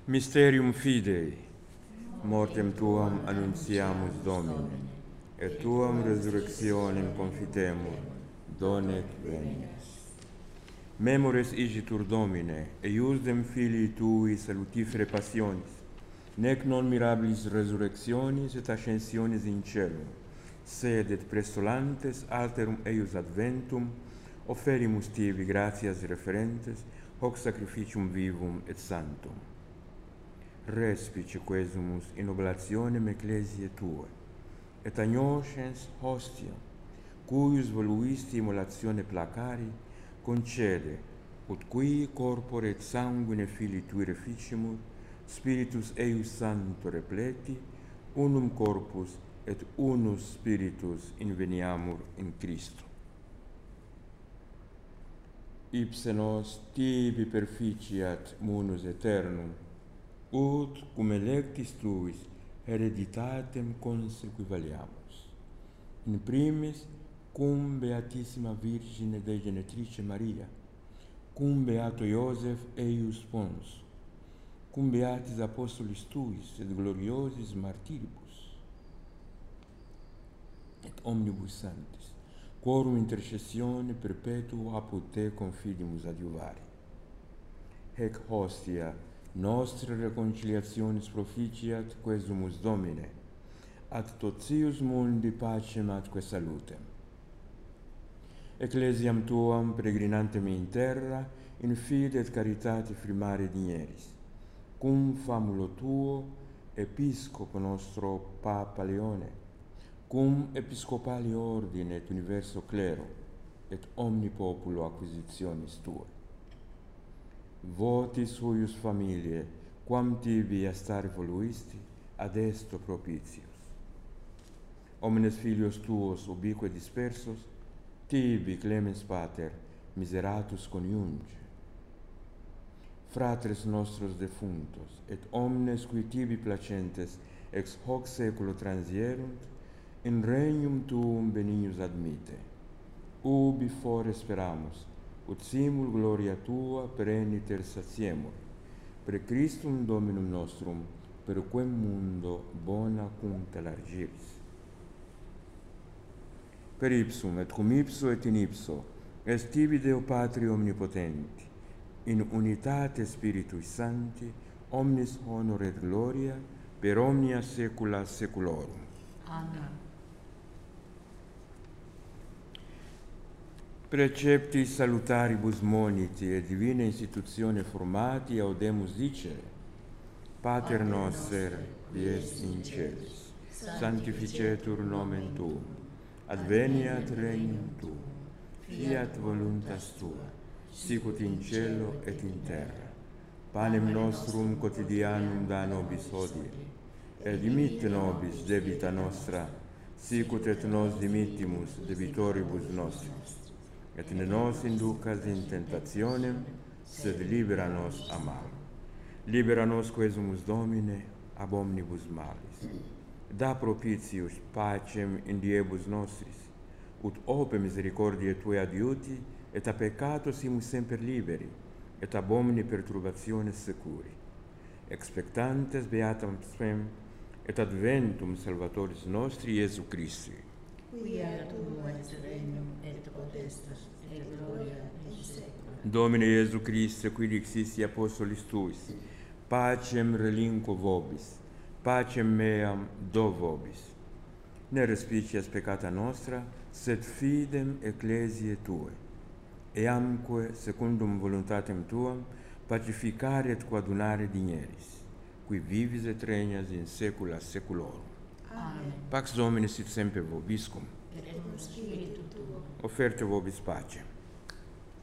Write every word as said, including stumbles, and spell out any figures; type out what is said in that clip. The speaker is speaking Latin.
Mysterium Fidei, mortem tuam annuntiamus Domine, et tuam resurrectionem confitemur, donec venies. Memores igitur Domine, eiusdem filii tui salutifere passionis, nec non mirabilis resurrectionis et ascensionis in celum, sed et prestolantes alterum eius adventum, offerimus tibi gratias referentes, hoc sacrificium vivum et sanctum. Respice quesumus in oblationem ecclesiae Tuae, et agnoscens hostiam, cuius voluisti immolatione placari, concede, ut qui corpore et sanguine Filii Tui reficimur, Spiritus eius Sancto repleti, unum corpus et unus Spiritus inveniamur in Christo. Ipse nos tibi perficiat munus aeternum, ut cum electis Tuis hereditatem consequivaliamus. In primis, cum Beatissima Virgine Dei Genetrice Maria, cum Beato Iosef eius Pons, cum Beatis Apostolis Tuis et gloriosis martiribus, et omnibus sanctis, quorum intercessione perpetua apud Te confidimus adiuvari. Hec hostia nostra reconciliationis proficiat quesumus Domine, ad totius mundi pacem atque salutem. Ecclesiam Tuam peregrinantem in terra, in fide et caritate firmare digneris, cum famulo Tuo, Episcopo nostro Papa Leone, cum Episcopali ordine et universo clero, et omni populo acquisitionis Tuae. Votis huius familiae, quam tibi astare voluisti, ad esto propitius. Omnes filios Tuos ubique dispersos, tibi clemens Pater, miseratus coniunge. Fratres nostros defunctos, et omnes qui tibi placentes ex hoc saeculo transierunt, in regnum Tuum benignus admite. Ubi fore speramus, ut simul gloria Tua pereniter satiemur, per Christum Dominum nostrum, per quem mundo bona cunta largiris. Per ipsum et cum ipso et in ipso, est tibi Deo Patri omnipotenti, in unitate Spiritui Sancti, omnis honor et gloria, per omnia saecula saeculorum. Amen. Precepti salutaribus moniti et divina institutione formati audemus dicere: Pater noster, qui est in celis, sanctificetur nomen Tuum, adveniat regnum Tuum, fiat voluntas Tua, sicut in cielo et in terra. Panem nostrum quotidianum da nobis hodie, et dimitte nobis debita nostra, sicut et nos dimittimus debitoribus nostris. Et ne nos inducas in tentationem, sed libera nos a malo. Libera nos quesumus Domine ab omnibus malis. Da propitius pacem in diebus nostris, ut ope misericordiae Tuae adiuti, et a peccato simus semper liberi, et ab omni perturbationes securi. Expectantes beatam spem, et adventum Salvatoris nostri Iesu Christi. Quia tuum est regnum et potestas et gloria in saecula. Domine Iesu Christe, qui dixisti apostolis Tuis, pacem relinquo vobis, pacem meam do vobis. Ne respicias peccata nostra, sed fidem ecclesiae Tuae, eamque secundum voluntatem Tuam pacificare et coadunare digneris, qui vivis et regnas in saecula saeculorum. Amen. Pax Domini sit semper vobiscum. Et cum spiritu tuo. Offerte vobis pacem.